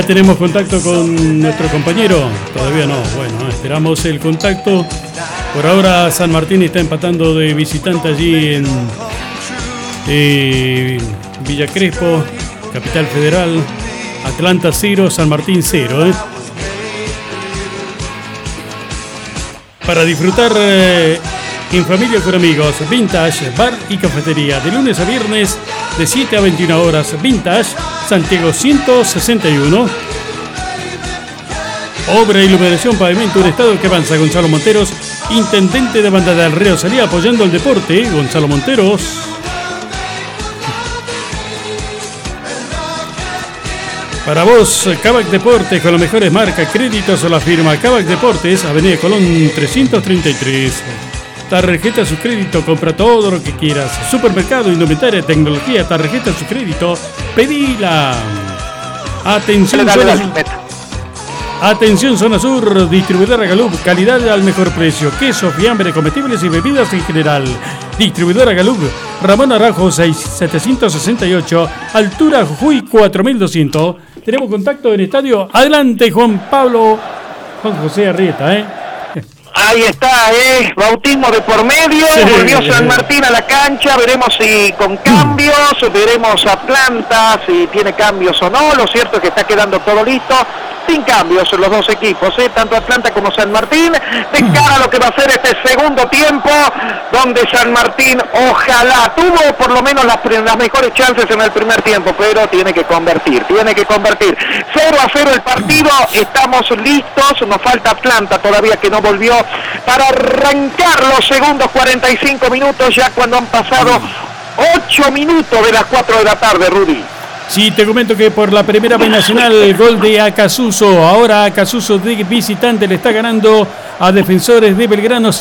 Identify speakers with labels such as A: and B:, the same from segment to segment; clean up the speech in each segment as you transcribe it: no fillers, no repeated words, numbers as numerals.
A: Tenemos contacto con nuestro compañero, todavía no, bueno, esperamos el contacto. Por ahora San Martín está empatando de visitante allí en Villa Crespo, Capital Federal. Atlanta 0, San Martín 0. Para disfrutar en familia o con amigos, Vintage, bar y cafetería, de lunes a viernes de 7 a 21 horas. Vintage, Santiago 161. Obra, iluminación, pavimento, un estado que avanza. Gonzalo Monteros, intendente de Banda del Río Salía, apoyando el deporte. Gonzalo Monteros. Para vos, Kavak Deportes, con las mejores marcas, créditos o la firma Kavak Deportes, Avenida Colón 333. Tarjeta su crédito, compra todo lo que quieras. Supermercado, indumentaria, tecnología, tarjeta su crédito, pedila. Atención zona sur, distribuidora Galup, calidad al mejor precio, queso, fiambre, comestibles y bebidas en general. Distribuidora Galup, Ramón Arajo 768, altura Jujuy 4200. Tenemos contacto en estadio. Adelante Juan José Arrieta,
B: Ahí está, bautismo de por medio, sí. Volvió San Martín a la cancha, veremos si con cambios, veremos Atlanta si tiene cambios o no. Lo cierto es que está quedando todo listo, sin cambios los dos equipos, tanto Atlanta como San Martín, de cara a lo que va a ser este segundo tiempo, donde San Martín ojalá tuvo por lo menos las mejores chances en el primer tiempo, pero tiene que convertir. 0-0 el partido, estamos listos, nos falta Atlanta todavía, que no volvió, para arrancar los segundos 45 minutos, ya cuando han pasado 8 minutos de las 4 de la tarde, Rudy.
A: Sí, te comento que por la primera vez nacional, el gol de Acasuso. Ahora Acasuso de visitante le está ganando a Defensores de Belgrano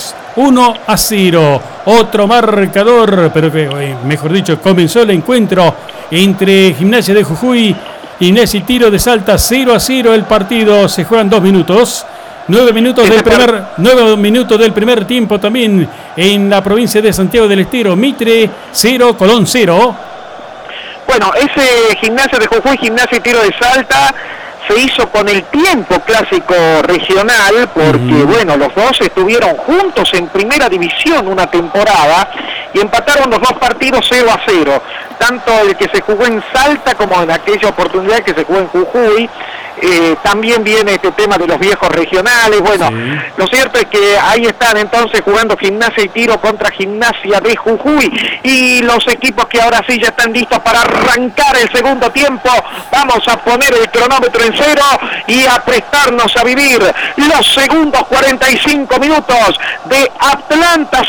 A: 1-0. Otro marcador, pero que, mejor dicho, comenzó el encuentro entre Gimnasia de Jujuy y Nesi Tiro de Salta. 0-0 el partido, se juegan 2 minutos. 9 minutos del primer tiempo también en la provincia de Santiago del Estero. Mitre 0, Colón 0.
B: Bueno, ese Gimnasia de Jujuy, Gimnasia y Tiro de Salta, se hizo con el tiempo clásico regional, porque bueno, los dos estuvieron juntos en primera división una temporada y empataron los dos partidos 0-0, tanto el que se jugó en Salta como en aquella oportunidad que se jugó en Jujuy. También viene este tema de los viejos regionales. Bueno, sí. Lo cierto es que ahí están entonces jugando Gimnasia y Tiro contra Gimnasia de Jujuy, y los equipos que ahora sí ya están listos para arrancar el segundo tiempo. Vamos a poner el cronómetro en 0 y a prestarnos a vivir los segundos 45 minutos de Atlanta